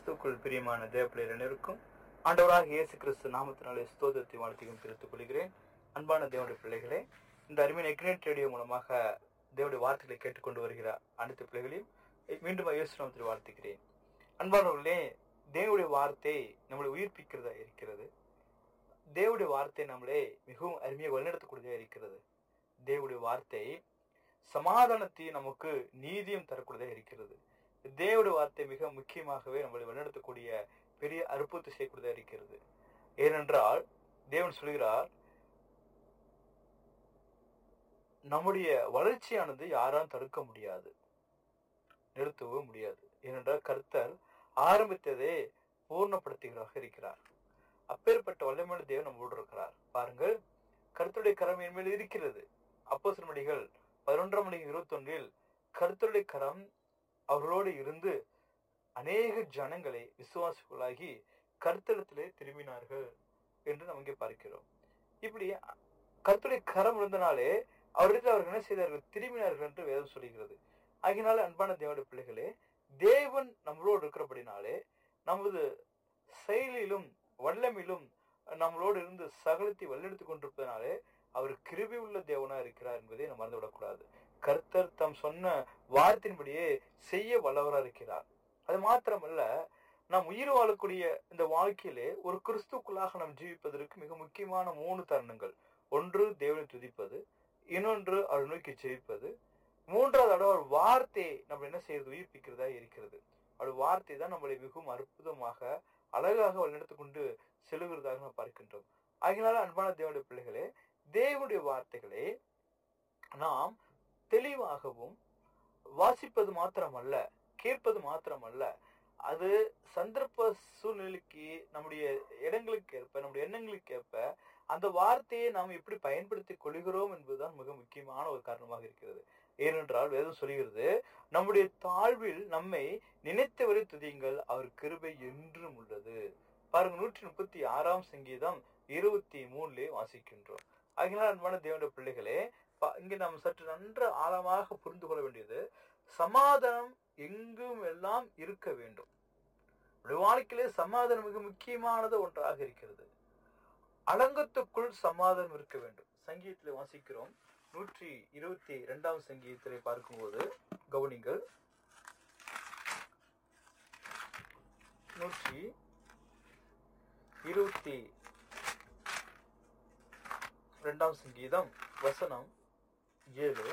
கிறிஸ்துக்குள் பிரியமான தேவப்பிள்ளையர் அனைவருக்கும் ஆண்டவராக இயேசு கிறிஸ்து நாமத்தினாலே ஸ்தோத்திரத்தை வாழ்த்தையும் தெரிவித்துக் கொள்கிறேன். அன்பான தேவனுடைய பிள்ளைகளே, இந்த அருமையான இக்னேட் ரேடியோ மூலமாக தேவனுடைய வார்த்தைகளை கேட்டுக்கொண்டு வருகிற அனைத்து பிள்ளைகளையும் மீண்டும் இயேசு நாமத்தில் வாழ்த்துகிறேன். அன்பானவர்களே, தேவனுடைய வார்த்தை நம்மளை உயிர்ப்பிக்கிறதா இருக்கிறது. தேவனுடைய வார்த்தை நம்மளே மிகவும் அருமையாக வழிநடத்தக்கூடியதா இருக்கிறது. தேவனுடைய வார்த்தை சமாதானத்தையும் நமக்கு நீதியும் தரக்கூடியதாக இருக்கிறது. தேவனுடைய வார்த்தை மிக முக்கியமாகவே நம்மளை வழிநடத்தக்கூடிய பெரிய அற்புதத்தை செய்யக்கூடியதாக இருக்கிறது. ஏனென்றால் தேவன் சொல்கிறார், நம்முடைய வளர்ச்சியானது யாராலும் தடுக்க முடியாது, நிறுத்தவும் முடியாது. ஏனென்றால் கர்த்தர் ஆரம்பித்ததே பூர்ணப்படுத்துகிறாக இருக்கிறார். அப்பேற்பட்ட வல்லமையுள்ள தேவன் நம்மோடு இருக்கிறார். பாருங்கள், கர்த்தருடைய கரம் என் மேல் இருக்கிறது. அப்போஸ்தலர்கள் 11:21 கர்த்தருடைய கரம் அவர்களோடு இருந்து அநேக ஜனங்களை விசுவாசிகளாகி கர்த்தரிடத்திலே திரும்பினார்கள் என்று நாம் இங்கே பார்க்கிறோம். இப்படி கர்த்தருடைய கரம் இருந்தனாலே அவரிடத்தில் அவர்கள் என்ன செய்தார்கள்? திரும்பினார்கள் என்று வேதம் சொல்கிறது. ஆகினால அன்பான தேவனுடைய பிள்ளைகளே, தேவன் நம்மளோடு இருக்கிறபடினாலே நமது செயலிலும் வல்லமிலும் நம்மளோடு இருந்து சகலத்தை வல்லெடுத்துக் கொண்டிருப்பதனாலே அவர் கிருபை உள்ள தேவனா இருக்கிறார் என்பதை நாம் மறந்துவிடக்கூடாது. கர்த்தர் தம் சொன்ன வார்த்தையின்படியே செய்ய வல்லவராக இருக்கிறார். அது மாத்திரமல்ல, நாம் உயிர் வாழக்கூடிய இந்த வாழ்க்கையிலே ஒரு கிறிஸ்துக்குள்ளாக நாம் ஜீவிப்பதற்கு மிக முக்கியமான 3 தருணங்கள். ஒன்று தேவனை துதிப்பது, இன்னொன்று அவர் நோக்கி ஜெயிப்பது, மூன்றாவது அவர் வார்த்தையை நம்ம என்ன செய்யறது? உயிர்ப்பிக்கிறதா இருக்கிறது. அவர் வார்த்தை தான் நம்மளை மிகவும் அற்புதமாக அழகாக வழிநடத்தி கொண்டு செல்லுகிறதாக நாம் பார்க்கின்றோம். ஆகினால அன்பான தேவனுடைய பிள்ளைகளே, தேவனுடைய வார்த்தைகளை நாம் தெளிவாகவும் வாசிப்பது மாத்திரமல்ல, கேட்பது மாத்திரமல்ல, அது சந்தர்ப்ப சூழ்நிலைக்கு, நம்முடைய இடங்களுக்கு ஏற்ப, நம்முடைய எண்ணங்களுக்கு ஏற்ப அந்த வார்த்தையை நாம் எப்படி பயன்படுத்திக் கொள்கிறோம் என்பதுதான் மிக முக்கியமான ஒரு காரணமாக இருக்கிறது. ஏனென்றால் வேதம் சொல்கிறது, நம்முடைய தாழ்வில் நம்மை நினைத்தவரை துதியுங்கள், அவர் கிருபை என்றும் உள்ளது. பாருங்க, 136 சங்கீதம் 23 வாசிக்கின்றோம். ஆகினால் அன்பான தேவனுடைய பிள்ளைகளே, இங்கே நாம் சற்று நன்ற ஆழமாக புரிந்து கொள்ள வேண்டியது, சமாதானம் எங்கும் எல்லாம் இருக்க வேண்டும். வாழ்க்கையிலே சமாதானம் மிக முக்கியமானது ஒன்றாக இருக்கிறது. அலங்கத்துக்குள் சமாதானம் இருக்க வேண்டும். சங்கீதத்திலே வாசிக்கிறோம், 122 சங்கீதத்திலே பார்க்கும்போது கவனிங்கள், 122 சங்கீதம் வசனம் 7.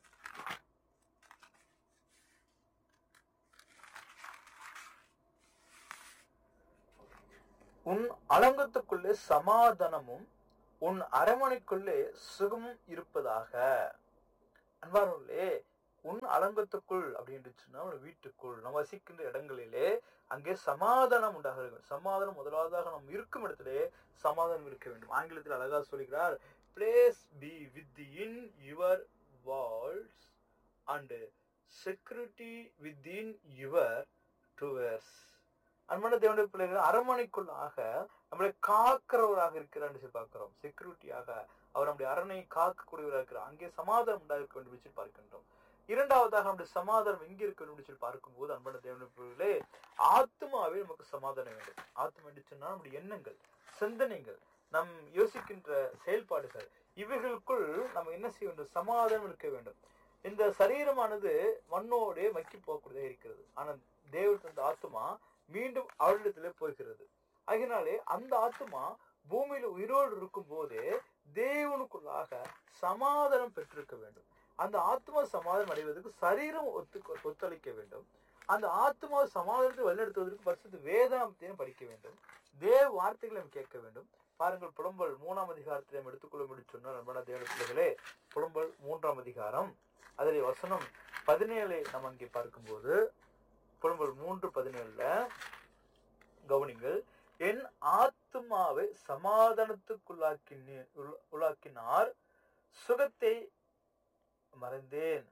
உன் அலங்கத்துக்குள்ளே சமாதானமும் உன் அரண்மனைக்குள்ளே சுகமும் இருப்பதாக. அன்பானவர்களே, உன் அலங்கத்துக்குள் அப்படின்னு சொன்னா வீட்டுக்குள் நம்ம வசிக்கின்ற இடங்களிலே அங்கே சமாதானம் உண்டாக வேண்டும். சமாதானம் முதலாவதாக நம்ம இருக்கும் இடத்திலே சமாதானம் இருக்க வேண்டும். ஆங்கிலத்தில் அழகா சொல்கிறார், place be within your walls and security within your doors. அன்பான தேவனுடைய பிள்ளைகள், அரண்மனைக்குள்ளாக நம்மளை காக்கிறவராக இருக்கிறார் என்று பார்க்கிறோம். செக்யூரிட்டியாக அவர் நம்முடைய அரண்மனையை காக்கக்கூடியவராக இருக்கிறார். அங்கே சமாதானம் உண்டாக வேண்டும் என்று பார்க்கின்றோம். இரண்டாவதாக நம்முடைய சமாதானம் எங்கே இருக்க வேண்டும் என்று பார்க்கும்போது அன்பான தேவனுடைய பிள்ளைகளே, ஆத்மாவே நமக்கு சமாதானம் வேண்டும். ஆத்மா என்று சொன்னா நம்முடைய எண்ணங்கள், சிந்தனைகள், நம் யோசிக்கின்ற செயல்பாடுகள், இவைகளுக்குள் நம்ம என்ன செய்ய வேண்டும்? சமாதானம் இருக்க வேண்டும். இந்த சரீரமானது மண்ணோடே மக்கி போகக்கூடியதாக இருக்கிறது. ஆனால் தேவன் தந்த ஆத்மா மீண்டும் அவரிடத்திலே போகிறது. ஆகினாலே அந்த ஆத்மா பூமியில உயிரோடு இருக்கும் போதே தேவனுக்குள்ளாக சமாதானம் பெற்றிருக்க வேண்டும். அந்த ஆத்மா சமாதானம் அடைவதற்கு சரீரம் ஒத்துழைக்க வேண்டும். அந்த ஆத்மா சமாதானத்தை வழிநடத்துவதற்கு பரிசுத்த வேதாகமத்தையும் படிக்க வேண்டும். தேவ வார்த்தைகளை கேட்க வேண்டும். பாருங்கள், புலம்பல் 3 அதிகாரத்தை நாம் எடுத்துக்கொள்ள முடியும் சொன்னால் அன்பான தேவனுடைய பிள்ளைகளே, புலம்பல் 3 அதிகாரம் அதிலே வசனம் 17 நம்ம அங்கே பார்க்கும்போது, புலம்பல் 3:17 கவனிங்கள், என் ஆத்மாவை சமாதானத்துக்குள்ளாக்கினார், சுகத்தை மறந்தேன்.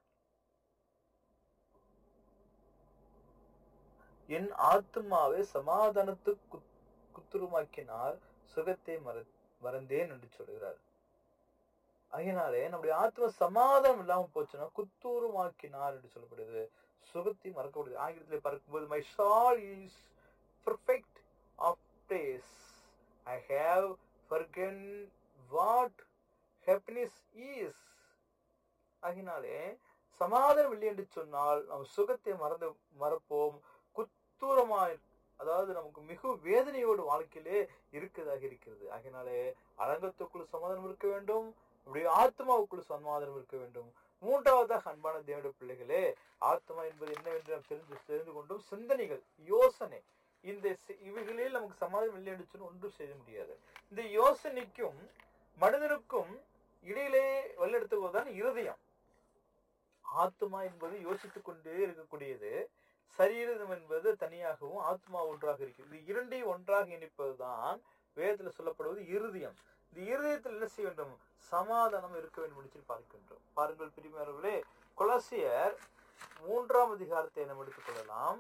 என் ஆத்மாவை சமாதானத்துக்குத்துருமாக்கினார், சுகத்தை மறந்தேன் என்று சொல்கிறார். அதனாலே நம்முடைய ஆத்மா சமாதானம் இல்லாம போச்சுன்னா குத்தூரமாக்கினார் என்று சொல்லப்படுது. சுகத்தை மறக்கப்படுது. ஆங்கிலத்திலே பார்க்கும்போது my soul is perfect of praise. I have forgotten what happiness is. ஆகினாலே சமாதானம் இல்லை என்று சொன்னால் நாம் சுகத்தை மறப்போம். குத்தூரமாய், அதாவது நமக்கு மிக வேதனையோடு வாழ்க்கையிலே இருக்கிறதாக இருக்கிறது. ஆகினாலே அலங்கத்துக்குள் சமாதானம் இருக்க வேண்டும், நம்முடைய ஆத்மாவுக்குள் சமாதானம் இருக்க வேண்டும். மூன்றாவதாக அன்பான தேவனுடைய பிள்ளைகளே, ஆத்மா என்பது என்னவென்று நாம் தெரிந்து கொண்டும் சிந்தனைகள், யோசனை, இந்த இவைகளில் நமக்கு சமாதானம் இல்லை என்று சொன்னால் ஒன்றும் செய்ய முடியாது. இந்த யோசனைக்கும் மனிதனுக்கும் இடையிலே வழிநடத்துவதுதான் இருதயம். ஆத்மா என்பது யோசித்துக் கொண்டே இருக்கக்கூடியது, சரீரம் என்பது தனியாகவும் ஆத்மா ஒன்றாக இருக்கிறது. இரண்டையும் ஒன்றாக இணைப்பதுதான் வேதத்தில் சொல்லப்படுவது இருதயம். இந்த இருதயத்தில் என்ன செய்ய வேண்டும்? சமாதானம் இருக்க வேண்டும் என்று பார்க்கின்றோம். பாருங்கள் பிரியமானவர்களே, கொலோசியர் 3ஆம் அதிகாரத்தை நாம் எடுத்துக் கொள்ளலாம்.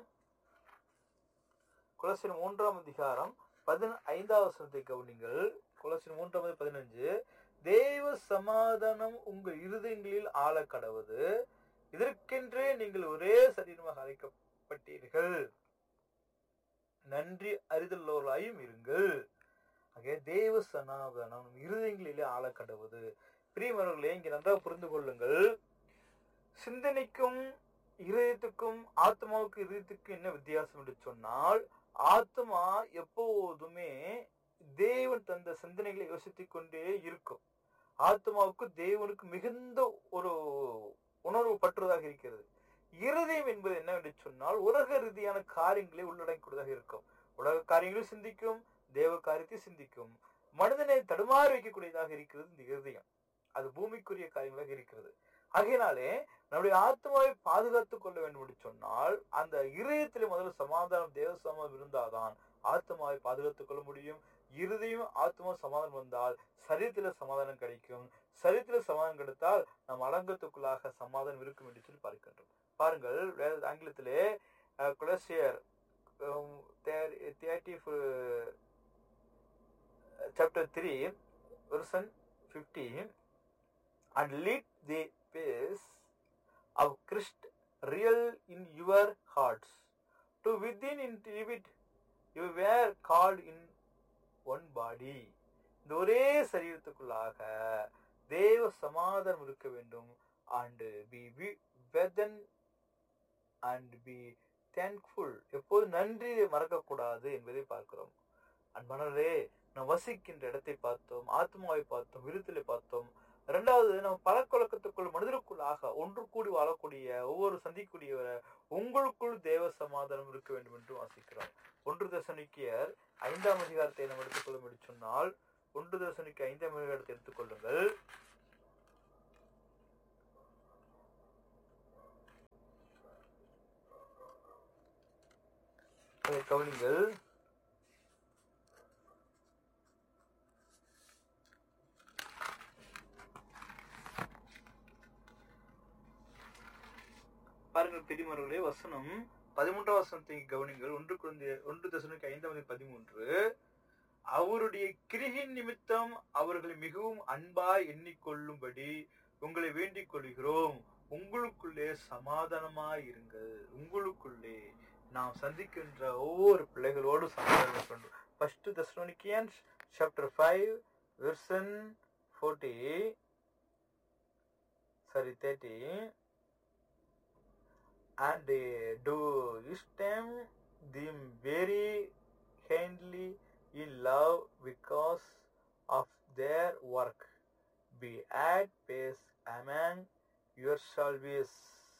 கொலோசியர் 3ஆம் அதிகாரம் 15வது வசனத்தை கவனிங்கள். கொலோசியர் 3:15, தேவ சமாதானம் உங்கள் இருதயங்களில் ஆள கடவது, இதற்கென்றே நீங்கள் ஒரே சரீரமாக அழைக்கப்பட்டீர்கள், நன்றி அறிதலோராயும் இருங்கள். ஆக தேவ சமாதானம் இருதயங்களிலே ஆள கடவுது. பிரியமானவர்களே, இங்கே நன்றாக புரிந்து கொள்ளுங்கள். சிந்தனைக்கும் இருதயத்துக்கும் ஆத்மாவுக்கு இருதயத்துக்கும் என்ன வித்தியாசம் என்று சொன்னால், ஆத்மா எப்போதுமே தேவன் தந்த சிந்தனைகளை யோசித்துக் கொண்டே இருக்கும். ஆத்மாவுக்கு தேவனுக்கு மிகுந்த ஒரு உணர்வு பற்றுவதாக இருக்கிறது. இருதயம் என்பது என்னவென்று சொன்னால் உலக ரீதியான காரியங்களை உள்ளடக்கூடியதாக இருக்கும். உலக காரியங்களை சிந்திக்கும், தேவ காரியத்தை சிந்திக்கும். மனிதனை தடுமாறி வைக்கக்கூடியதாக இருக்கிறது இந்த இருதயம். அது பூமிக்குரிய காரியங்களாக இருக்கிறது. ஆகையினாலே நம்முடைய ஆத்மாவை பாதுகாத்துக் கொள்ள வேண்டும் என்று சொன்னால் அந்த இருதயத்திலே முதல்ல சமாதானம், தேவ சமாதானம் இருந்தால்தான் ஆத்மாவை பாதுகாத்துக் கொள்ள முடியும். இருதயம் ஆத்மா சமாதானம் வந்தால் சரீரத்தில சமாதானம் கிடைக்கும். சரீரத்தில சமாதானம் கிடைத்தால் நம் அலங்கத்துக்குள்ளாக சமாதானம் இருக்கும் என்று சொல்லி பார்க்கின்றோம். பாருங்கள், ஆங்கிலத்திலே கொலோசியர் chapter 3 verse 15, and let the peace of Christ real in your hearts, to within it you were called in one body. இந்த ஒரே சரீரத்துக்குள்ளாக தேவ சமாதானம் இருக்க வேண்டும். and be within and be thankful. எப்போது நன்றியை மறக்கக்கூடாது என்பதை பார்க்கிறோம். அன்பானவர்களே, நாம் வசிக்கின்ற இடத்தை பார்த்தோம், ஆத்மாவை பார்த்தோம், விருத்திலை பார்த்தோம். இரண்டாவது, நம்ம பழக்கவழக்கத்துக்குள் மனிதருக்குள்ளாக ஒன்று கூடி வாழக்கூடிய ஒவ்வொரு சந்திக்கூடிய உங்களுக்குள் தேவ சமாதானம் இருக்க வேண்டும் என்று வாசிக்கிறோம். 1 தெசலோனிக்கேயர் 5ஆம் அதிகாரத்தை நாம் எடுத்துக்கொள்ள முடியும் சொன்னால் 1 தெசலோனிக்கேயர் 5ஆம் அதிகாரத்தை எடுத்துக்கொள்ளுங்கள். அதை கவனிங்கள். பாருங்கள் பெரியமர்களே, வசனம் 13ஆம் வசனத்தை கவனிங்கள். 1 தெசலோனிக்கேயர் 5:13, அவருடைய கிரியின் நிமித்தம் அவர்களை மிகவும் அன்பாய் எண்ணிக்கொள்ளும்படி உங்களை வேண்டிக் கொள்கிறோம், உங்களுக்குள்ளே சமாதானமாய் இருங்கள். உங்களுக்குள்ளே நாம் சந்திக்கின்ற ஒவ்வொரு பிள்ளைகளோடு சமாதானம் கொண்டு 1 தெசலோனிக்கேயர்ஸ் chapter 5 verse 30 and do esteem them very kindly in love because of their work. Be at peace among yourselves.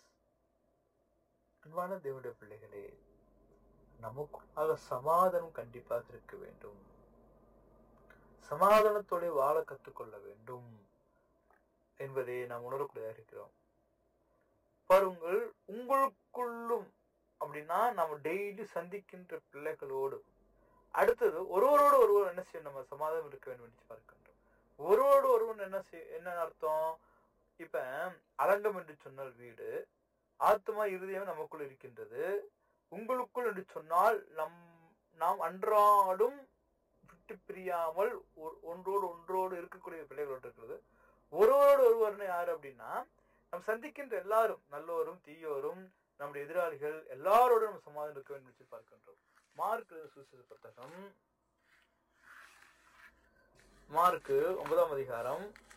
அன்பான தேவனுடைய பிள்ளைகளே, நமக்குள்ளாக சமாதானம் கண்டிப்பாக இருக்க வேண்டும். சமாதானத்தோட வாழ கற்றுக்கொள்ள வேண்டும் என்பதை நாம் உணரக்கூடியதாக இருக்கிறோம். பாருங்கள், உங்களுக்குள்ளும் அப்படின்னா நம்ம டெய்லி சந்திக்கின்ற பிள்ளைகளோடு, அடுத்தது ஒருவரோடு ஒருவர் என்ன செய்ய நம்ம சமாதானம் இருக்க வேண்டும் என்று பார்க்கின்றோம். ஒருவரோடு ஒருவர் என்ன அர்த்தம்? இப்ப அலங்கம் என்று சொன்னால் வீடு, ஆத்மா இருதயம் நமக்குள் இருக்கின்றது. உங்களுக்குள் என்று சொன்னால் நாம் அன்றாடும் விட்டு பிரியாமல் ஒன்றோடு இருக்கக்கூடிய பிள்ளைகளோடு இருக்கிறது. ஒருவரோடு ஒருவர் யாரு அப்படின்னா நம்ம சந்திக்கின்ற எல்லாரும், நல்லோரும் தீயோரும், நம்முடைய எதிராளிகள் எல்லாரோடும் நம்ம சமாதானம் இருக்க வேண்டும் என்று பார்க்கின்றோம். மார்க் சுவிசேஷ புத்தகம், மார்க்கு 9ஆம் அதிகாரம்